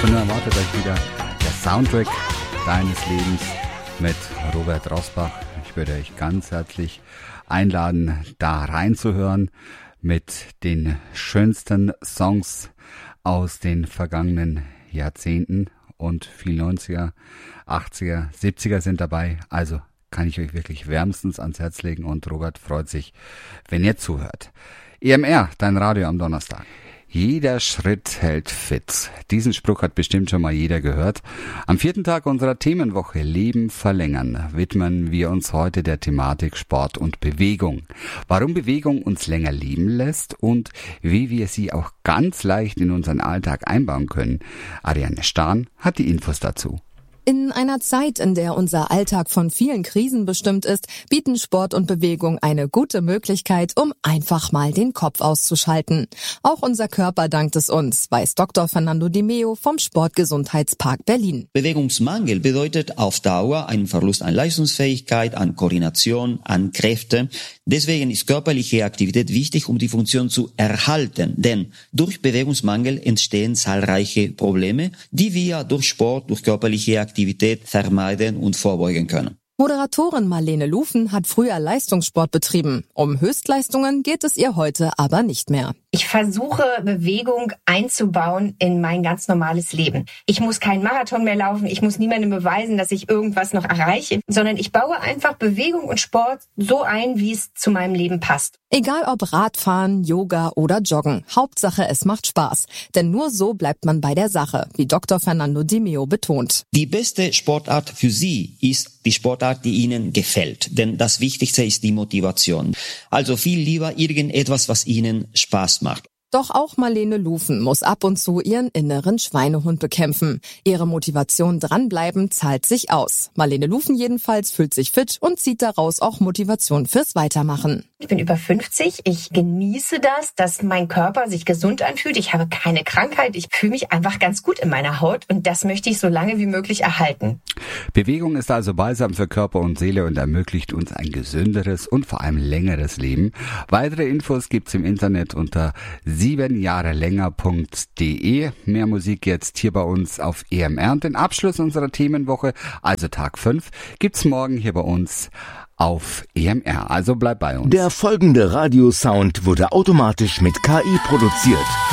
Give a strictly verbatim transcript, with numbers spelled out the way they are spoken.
Und nun erwartet euch wieder der Soundtrack deines Lebens mit Robert Rosbach. Ich würde euch ganz herzlich einladen, da reinzuhören mit den schönsten Songs aus den vergangenen Jahrzehnten, und viel neunziger, achtziger, siebziger sind dabei. Also kann ich euch wirklich wärmstens ans Herz legen, und Robert freut sich, wenn ihr zuhört. E M R, dein Radio am Donnerstag. Jeder Schritt hält fit. Diesen Spruch hat bestimmt schon mal jeder gehört. Am vierten Tag unserer Themenwoche Leben verlängern widmen wir uns heute der Thematik Sport und Bewegung. Warum Bewegung uns länger leben lässt und wie wir sie auch ganz leicht in unseren Alltag einbauen können. Ariane Stahn hat die Infos dazu. In einer Zeit, in der unser Alltag von vielen Krisen bestimmt ist, bieten Sport und Bewegung eine gute Möglichkeit, um einfach mal den Kopf auszuschalten. Auch unser Körper dankt es uns, weiß Doktor Fernando Di Meo vom Sportgesundheitspark Berlin. Bewegungsmangel bedeutet auf Dauer einen Verlust an Leistungsfähigkeit, an Koordination, an Kräfte. Deswegen ist körperliche Aktivität wichtig, um die Funktion zu erhalten. Denn durch Bewegungsmangel entstehen zahlreiche Probleme, die wir durch Sport, durch körperliche Aktivität Aktivität vermeiden und vorbeugen können. Moderatorin Marlene Lufen hat früher Leistungssport betrieben. Um Höchstleistungen geht es ihr heute aber nicht mehr. Ich versuche, Bewegung einzubauen in mein ganz normales Leben. Ich muss keinen Marathon mehr laufen, ich muss niemandem beweisen, dass ich irgendwas noch erreiche, sondern ich baue einfach Bewegung und Sport so ein, wie es zu meinem Leben passt. Egal ob Radfahren, Yoga oder Joggen, Hauptsache es macht Spaß. Denn nur so bleibt man bei der Sache, wie Doktor Fernando Di Meo betont. Die beste Sportart für Sie ist die Sportart, die Ihnen gefällt. Denn das Wichtigste ist die Motivation. Also viel lieber irgendetwas, was Ihnen Spaß macht. Doch auch Marlene Lufen muss ab und zu ihren inneren Schweinehund bekämpfen. Ihre Motivation dranbleiben zahlt sich aus. Marlene Lufen jedenfalls fühlt sich fit und zieht daraus auch Motivation fürs Weitermachen. Ich bin über fünfzig, ich genieße das, dass mein Körper sich gesund anfühlt. Ich habe keine Krankheit, ich fühle mich einfach ganz gut in meiner Haut, und das möchte ich so lange wie möglich erhalten. Bewegung ist also balsam für Körper und Seele und ermöglicht uns ein gesünderes und vor allem längeres Leben. Weitere Infos gibt's im Internet unter sieben Jahre länger punkt de. Mehr Musik jetzt hier bei uns auf E M R, und den Abschluss unserer Themenwoche, also Tag fünf, gibt's morgen hier bei uns auf E M R. Also bleib bei uns. Der folgende Radiosound wurde automatisch mit K I produziert.